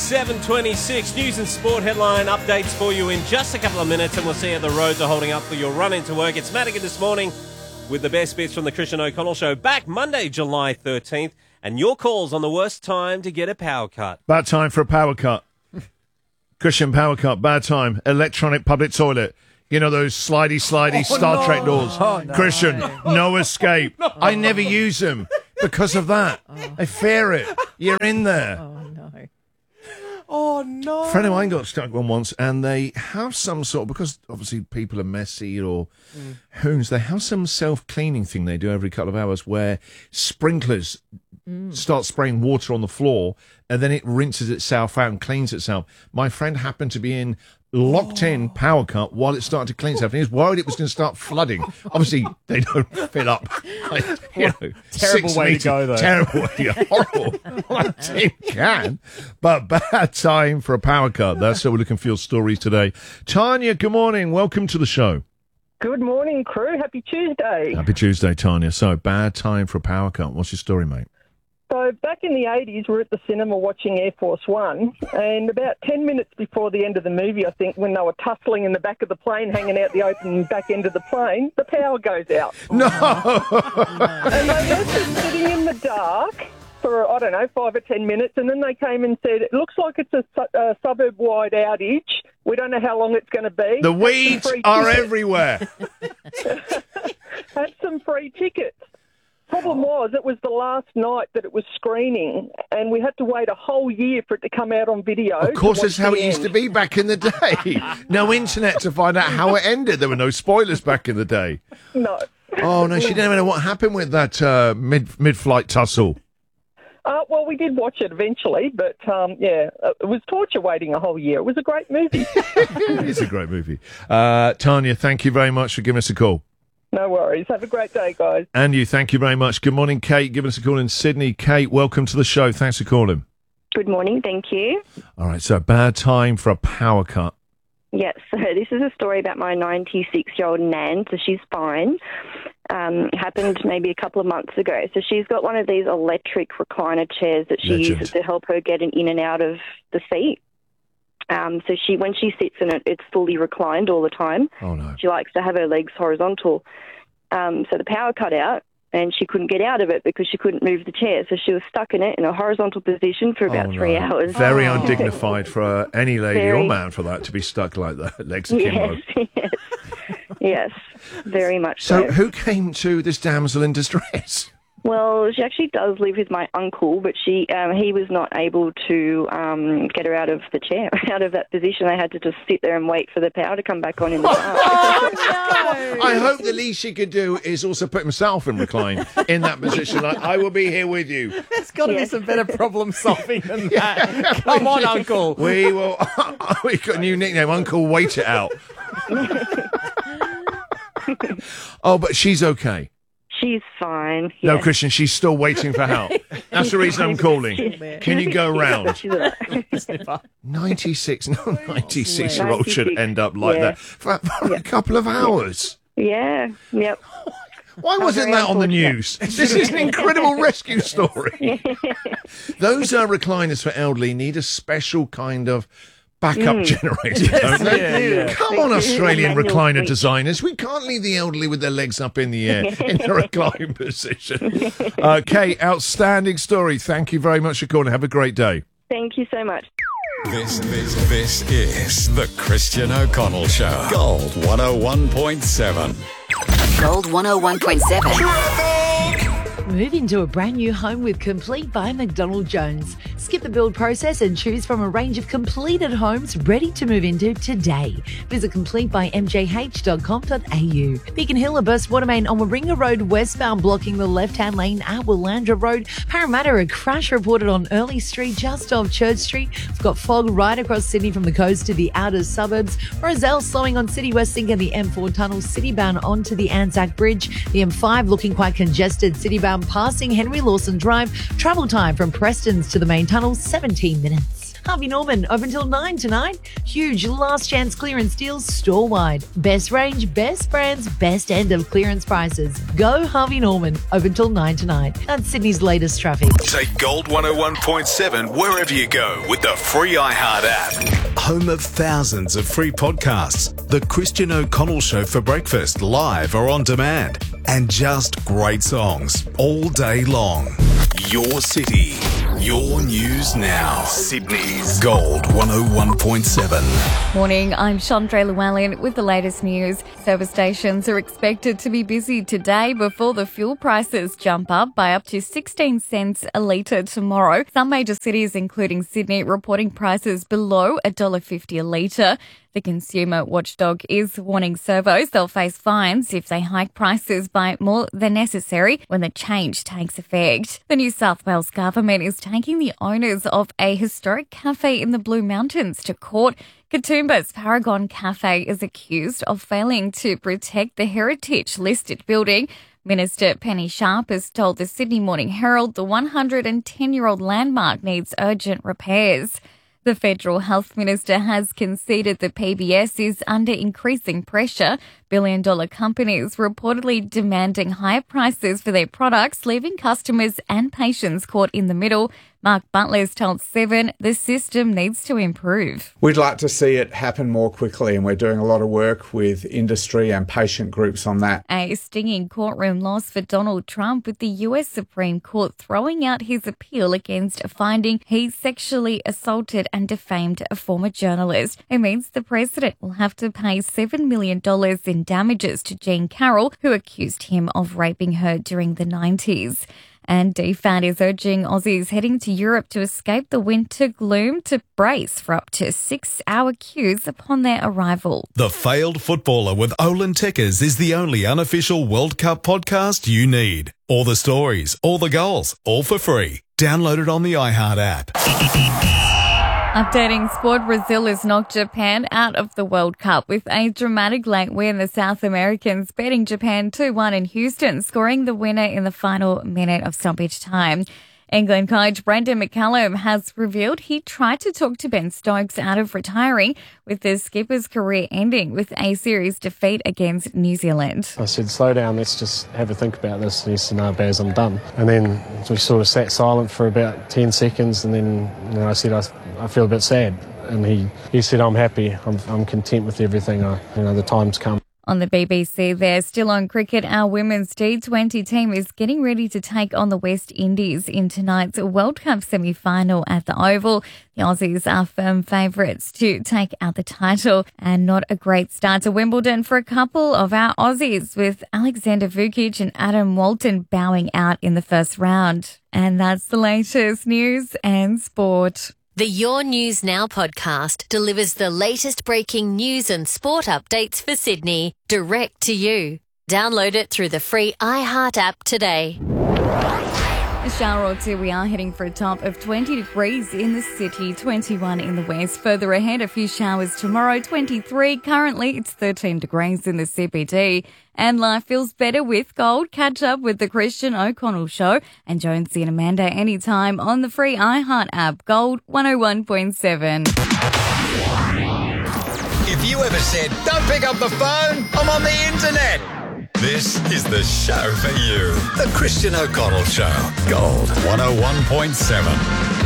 7:26. News and sport headline updates for you in just a couple of minutes, and we'll see how the roads are holding up for your run into work. It's Madigan this morning with the best bits from the Christian O'Connell Show. Back Monday, July 13th, and your calls on the worst time to get a power cut. Bad time for a power cut. Christian, power cut, bad time. Electronic public toilet. You know those slidey Star Trek doors? Oh, no. Christian, no escape. I never use them because of that. I fear it. You're in there. Oh, no. A friend of mine got stuck on once, and they have some sort, because obviously people are messy or who knows, they have some self-cleaning thing they do every couple of hours where sprinklers start spraying water on the floor, and then it rinses itself out and cleans itself. My friend happened to be in locked-in power cut while it started to clean itself, and he was worried it was going to start flooding. Obviously, they don't fill up. Terrible way to go, though. Terrible way, horrible. Locked-in can, but bad time for a power cut. That's what we're looking for your stories today. Tanya, good morning. Welcome to the show. Good morning, crew. Happy Tuesday. Happy Tuesday, Tanya. So, bad time for a power cut. What's your story, mate? So back in the 80s, we're at the cinema watching Air Force One, and about 10 minutes before the end of the movie, I think, when they were tussling in the back of the plane, hanging out the open back end of the plane, the power goes out. No! And they were just sitting in the dark for, 5 or 10 minutes, and then they came and said, it looks like it's a suburb-wide outage. We don't know how long it's going to be. The weeds are everywhere. Had some free tickets. Problem was, it was the last night that it was screening, and we had to wait a whole year for it to come out on video. Of course, that's how it used to be back in the day. No internet to find out how it ended. There were no spoilers back in the day. No. Oh, no, she didn't even know what happened with that mid-flight tussle. Well, we did watch it eventually, but, it was torture waiting a whole year. It was a great movie. It is a great movie. Tanya, thank you very much for giving us a call. No worries. Have a great day, guys. And you, thank you very much. Good morning, Kate. Giving us a call in Sydney. Kate, welcome to the show. Thanks for calling. Good morning, thank you. All right, so bad time for a power cut. Yes, so this is a story about my 96-year-old Nan, so she's fine. Happened maybe a couple of months ago. So she's got one of these electric recliner chairs that she uses to help her get in and out of the seat. So when she sits in it, it's fully reclined all the time. Oh, no. She likes to have her legs horizontal. So the power cut out, and she couldn't get out of it because she couldn't move the chair. So she was stuck in it in a horizontal position for about 3 hours. Very undignified for any lady or man for that to be stuck like that, legs akimbo. Yes, very much so. Who came to this damsel in distress? Well, she actually does live with my uncle, but he was not able to get her out of the chair, out of that position. They had to just sit there and wait for the power to come back on in the dark. Oh, no. I hope the least she could do is also put himself in recline in that position. I will be here with you. There's got to be some better problem solving than that. Come on, Uncle. We will. We've got a new nickname, Uncle Wait It Out. Oh, but she's okay. She's fine. No, yes. Christian, she's still waiting for help. That's the reason I'm calling. Can you go round? 96-year-old should end up like that for a couple of hours. Yeah, yep. Why wasn't that on the news? This is an incredible rescue story. Those recliners for elderly need a special kind of backup generator, don't they? Come on, Australian recliner designers. We can't leave the elderly with their legs up in the air in a reclining position. Kate, outstanding story. Thank you very much for calling. Have a great day. Thank you so much. This is the Christian O'Connell Show. Gold 101.7. Gold 101.7. Move into a brand new home with Complete by McDonald Jones. Skip the build process and choose from a range of completed homes ready to move into today. Visit completebymjh.com.au. Beacon Hill, a burst water main on Warringah Road westbound blocking the left-hand lane at Willandra Road. Parramatta, a crash reported on Early Street just off Church Street. We've got fog right across Sydney from the coast to the outer suburbs. Rozelle slowing on City West Link and the M4 tunnel. Citybound onto the Anzac Bridge. The M5 looking quite congested. Citybound passing Henry Lawson Drive. Travel time from Preston's to the main tunnel, 17 minutes. Harvey Norman, open till 9 tonight. Huge last chance clearance deals store-wide. Best range, best brands, best end of clearance prices. Go Harvey Norman, open till 9 tonight. That's Sydney's latest traffic. Take Gold 101.7 wherever you go with the free iHeart app. Home of thousands of free podcasts. The Christian O'Connell Show for breakfast, live or on demand. And just great songs all day long. Your city, your news now. Sydney's Gold 101.7. Morning, I'm Chandra Llewellyn with the latest news. Service stations are expected to be busy today before the fuel prices jump up by up to 16 cents a litre tomorrow. Some major cities, including Sydney, reporting prices below $1.50 a litre. The consumer watchdog is warning servos they'll face fines if they hike prices by more than necessary when the change takes effect. The New South Wales government is taking the owners of a historic cafe in the Blue Mountains to court. Katoomba's Paragon Cafe is accused of failing to protect the heritage-listed building. Minister Penny Sharp has told the Sydney Morning Herald the 110-year-old landmark needs urgent repairs. The Federal Health Minister has conceded the PBS is under increasing pressure. Billion-dollar companies reportedly demanding higher prices for their products, leaving customers and patients caught in the middle. Mark Butler's told Seven the system needs to improve. We'd like to see it happen more quickly, and we're doing a lot of work with industry and patient groups on that. A stinging courtroom loss for Donald Trump, with the US Supreme Court throwing out his appeal against a finding he sexually assaulted and defamed a former journalist. It means the president will have to pay $7 million in damages to Jean Carroll, who accused him of raping her during the 90s. And DFAT is urging Aussies heading to Europe to escape the winter gloom to brace for up to 6-hour queues upon their arrival. The Failed Footballer with Olin Tekkers is the only unofficial World Cup podcast you need. All the stories, all the goals, all for free. Download it on the iHeart app. Updating sport, Brazil has knocked Japan out of the World Cup with a dramatic late win. The South Americans beating Japan 2-1 in Houston, scoring the winner in the final minute of stoppage time. England coach Brendan McCullum has revealed he tried to talk to Ben Stokes out of retiring, with the skipper's career ending with a series defeat against New Zealand. I said, slow down, let's just have a think about this. And he said, no, Baz, I'm done. And then we sort of sat silent for about 10 seconds, and then I said, I feel a bit sad. And he said, I'm happy, I'm content with everything. The time's come. On the BBC, they're still on cricket. Our women's T20 team is getting ready to take on the West Indies in tonight's World Cup semi-final at the Oval. The Aussies are firm favourites to take out the title, and not a great start to Wimbledon for a couple of our Aussies, with Alexander Vukic and Adam Walton bowing out in the first round. And that's the latest news and sport. The Your News Now podcast delivers the latest breaking news and sport updates for Sydney, direct to you. Download it through the free iHeart app today. A shower or two, we are heading for a top of 20 degrees in the city, 21 in the west. Further ahead, a few showers tomorrow, 23. Currently, it's 13 degrees in the CBD. And life feels better with Gold. Catch up with the Christian O'Connell Show and Jonesy and Amanda anytime on the free iHeart app. Gold 101.7. If you ever said, don't pick up the phone, I'm on the internet. This is the show for you. The Christian O'Connell Show. Gold 101.7.